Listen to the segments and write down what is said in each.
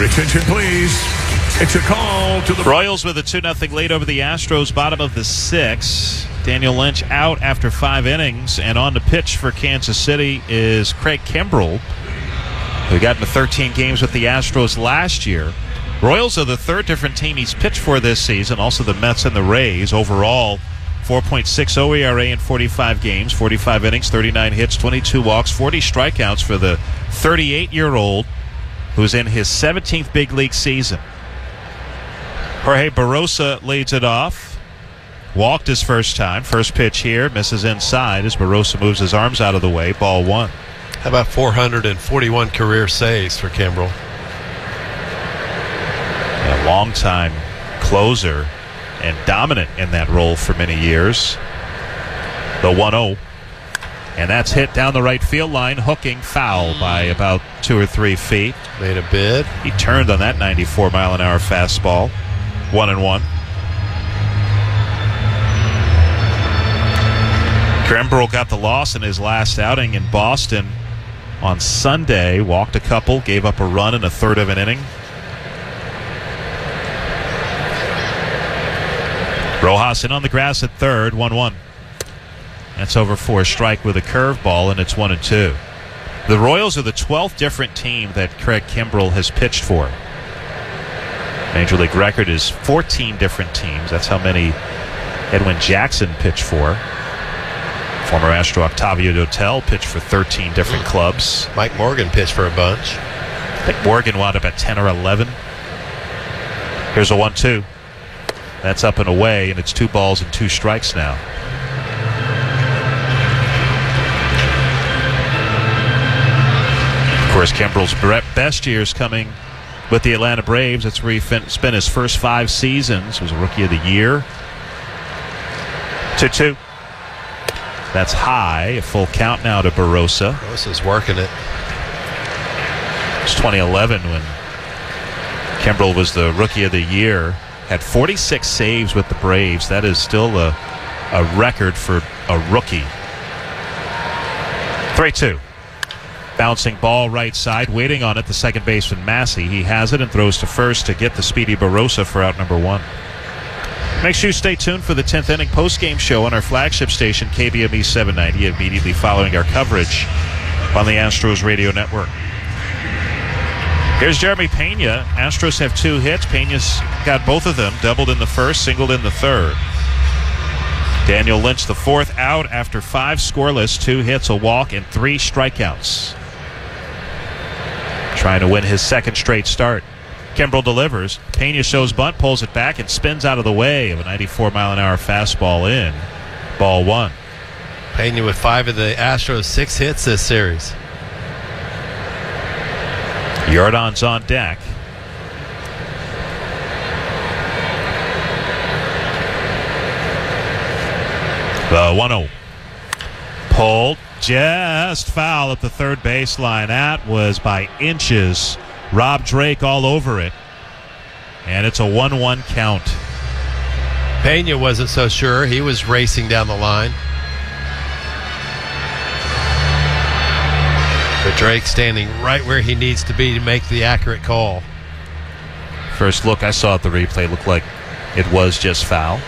Attention, please. It's a call to the Royals with a 2-0 lead over the Astros, bottom of the 6th. Daniel Lynch out after 5 innings, and on the pitch for Kansas City is Craig Kimbrel, who got into 13 games with the Astros last year. Royals are the third different team he's pitched for this season, also the Mets and the Rays. Overall, 4.60 ERA in 45 games, 45 innings, 39 hits, 22 walks, 40 strikeouts for the 38-year-old who's in his 17th big league season. Jorge Barosa leads it off. Walked his first time. First pitch here, misses inside as Barosa moves his arms out of the way. Ball 1. How about 441 career saves for Kimbrel? A long-time closer and dominant in that role for many years. The 1-0. And that's hit down the right field line, hooking foul by about 2 or 3 feet. Made a bid. He turned on that 94-mile-an-hour fastball. 1-1. Kimbrel got the loss in his last outing in Boston on Sunday. Walked a couple, gave up a run in a third of an inning. Rojas in on the grass at third, 1-1. That's over for a strike with a curveball, and it's 1-2. The Royals are the 12th different team that Craig Kimbrel has pitched for. Major League record is 14 different teams. That's how many Edwin Jackson pitched for. Former Astro Octavio Dotel pitched for 13 different clubs. Mike Morgan pitched for a bunch. I think Morgan wound up at 10 or 11. Here's a 1-2. That's up and away, and it's 2 balls and 2 strikes now. Of course, Kimbrel's best years coming with the Atlanta Braves. That's where he spent his first 5 seasons. Was a Rookie of the Year. 2-2. That's high. A full count now to Barosa. Barosa's working it. It's 2011 when Kimbrel was the Rookie of the Year. Had 46 saves with the Braves. That is still a record for a rookie. 3-2. Bouncing ball right side. Waiting on it, the second baseman Massey. He has it and throws to first to get the speedy Barosa for out number 1. Make sure you stay tuned for the 10th inning postgame show on our flagship station, KBME 790, immediately following our coverage on the Astros radio network. Here's Jeremy Pena. Astros have 2 hits. Pena's got both of them. Doubled in the first, singled in the third. Daniel Lynch, the 4th out after 5 scoreless, 2 hits, a walk, and 3 strikeouts. Trying to win his 2nd straight start. Kimbrel delivers. Pena shows bunt, pulls it back, and spins out of the way of a 94-mile-an-hour fastball in. Ball 1. Pena with 5 of the Astros' 6 hits this series. Yordan's on deck. The 1-0. Pulled, just foul at the third baseline. That was by inches. Rob Drake all over it. And it's a 1-1 count. Pena wasn't so sure. He was racing down the line. But Drake standing right where he needs to be to make the accurate call. First look I saw at the replay looked like it was just foul.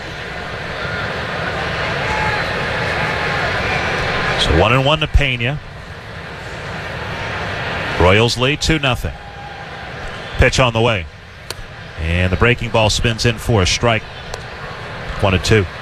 So 1-1 to Pena. Royals lead 2-0. Pitch on the way. And the breaking ball spins in for a strike. 1-2.